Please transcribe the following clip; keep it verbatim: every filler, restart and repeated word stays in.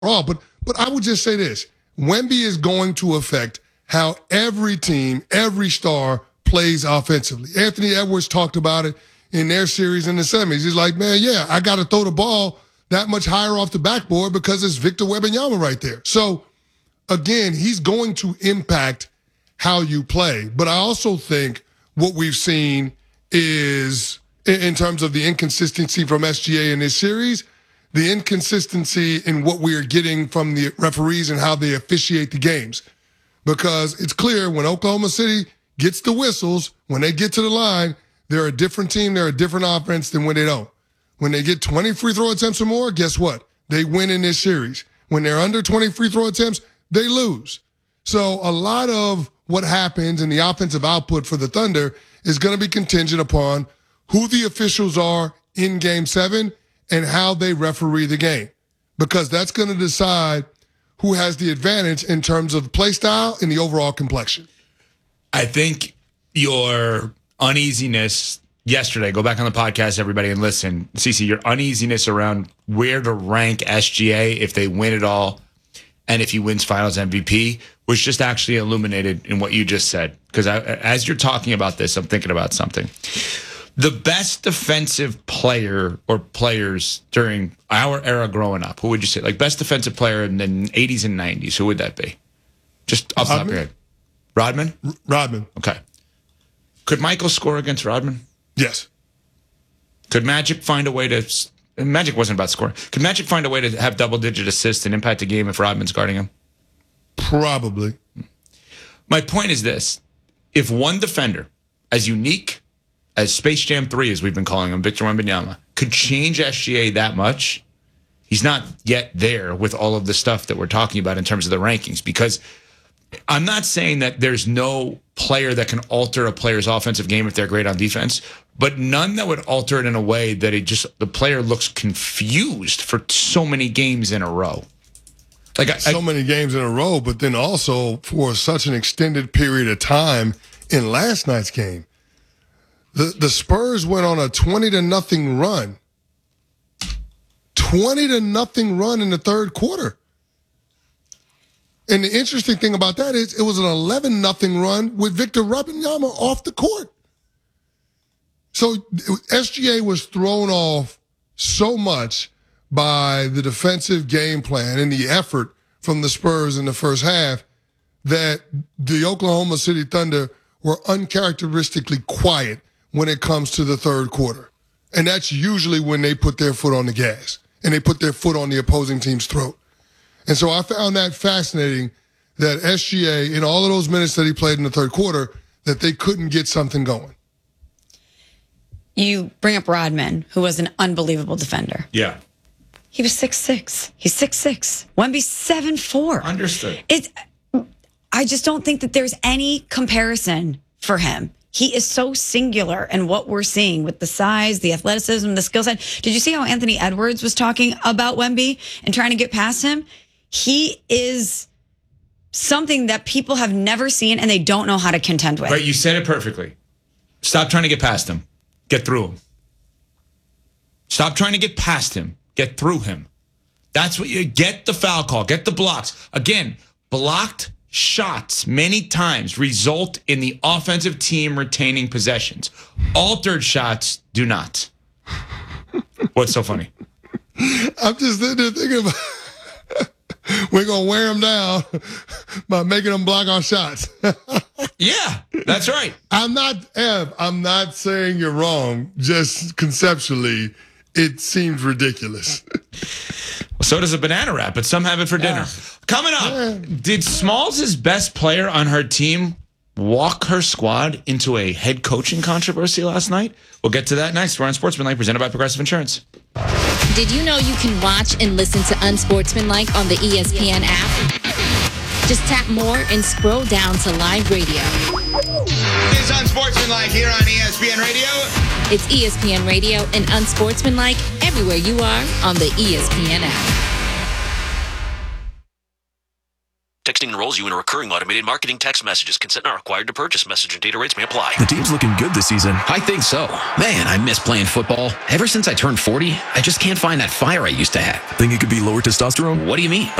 overall. But but I would just say this. Wemby is going to affect how every team, every star plays offensively. Anthony Edwards talked about it in their series in the semis. He's like, man, yeah, I got to throw the ball that much higher off the backboard because it's Victor Wembanyama right there. So, again, he's going to impact how you play. But I also think what we've seen is, in terms of the inconsistency from S G A in this series, the inconsistency in what we are getting from the referees and how they officiate the games. Because it's clear when Oklahoma City gets the whistles, when they get to the line, they're a different team, they're a different offense than when they don't. When they get twenty free throw attempts or more, guess what? They win in this series. When they're under twenty free throw attempts, they lose. So a lot of what happens in the offensive output for the Thunder is going to be contingent upon who the officials are in Game seven and how they referee the game. Because that's going to decide who has the advantage in terms of play style and the overall complexion. I think your uneasiness yesterday, go back on the podcast, everybody, and listen. Cece, your uneasiness around where to rank S G A if they win it all and if he wins Finals M V P was just actually illuminated in what you just said. Because as you're talking about this, I'm thinking about something. The best defensive player or players during our era growing up, who would you say? Like best defensive player in the eighties and nineties, who would that be? Just off the top of your head. Rodman? R- Rodman. Okay. Could Michael score against Rodman? Yes. Could Magic find a way to... Magic wasn't about scoring. Could Magic find a way to have double-digit assists and impact a game if Rodman's guarding him? Probably. My point is this. If one defender, as unique as Space Jam three, as we've been calling him, Victor Wembanyama, could change S G A that much, he's not yet there with all of the stuff that we're talking about in terms of the rankings. Because I'm not saying that there's no player that can alter a player's offensive game if they're great on defense, but none that would alter it in a way that it just the player looks confused for so many games in a row. Like I, so I, many games in a row, but then also for such an extended period of time in last night's game. The the Spurs went on a twenty to nothing run. twenty to nothing run in the third quarter. And the interesting thing about that is it was an eleven nothing run with Victor Wembanyama off the court. So S G A was thrown off so much by the defensive game plan and the effort from the Spurs in the first half that the Oklahoma City Thunder were uncharacteristically quiet when it comes to the third quarter. And that's usually when they put their foot on the gas and they put their foot on the opposing team's throat. And so I found that fascinating that S G A, in all of those minutes that he played in the third quarter, that they couldn't get something going. You bring up Rodman, who was an unbelievable defender. yeah. He was six six. He's six six. Wemby's seven four. Understood. It's, I just don't think that there's any comparison for him. He is so singular in what we're seeing with the size, the athleticism, the skill set. Did you see how Anthony Edwards was talking about Wemby and trying to get past him? He is something that people have never seen and they don't know how to contend with. Right, you said it perfectly. Stop trying to get past him. Get through him. Stop trying to get past him. Get through him. That's what you get the foul call. Get the blocks. Again, blocked shots many times result in the offensive team retaining possessions. Altered shots do not. What's so funny? I'm just sitting there thinking about we're going to wear them down by making them block our shots. Yeah, that's right. I'm not, Ev, I'm not saying you're wrong. Just conceptually, it seems ridiculous. Well, so does a banana wrap, but some have it for dinner. Yeah. Coming up, yeah. Did Smalls' best player on her team walk her squad into a head coaching controversy last night? We'll get to that next. We're on Sportsmanlike, presented by Progressive Insurance. Did you know you can watch and listen to Unsportsmanlike on the E S P N app? Just tap more and scroll down to live radio. It's Unsportsmanlike here on E S P N Radio. It's E S P N Radio and Unsportsmanlike everywhere you are on the E S P N app. Texting enrolls you in a recurring automated marketing text messages. Consent not required to purchase. Message and data rates may apply. The team's looking good this season. I think so. Man, I miss playing football. Ever since I turned forty, I just can't find that fire I used to have. Think it could be lower testosterone? What do you mean?